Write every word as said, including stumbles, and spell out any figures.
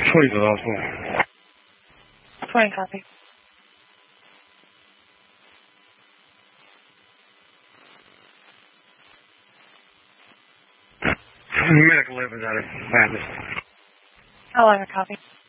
twenty the last one. twenty copy. Medical eleven out of Madness. eleven copy.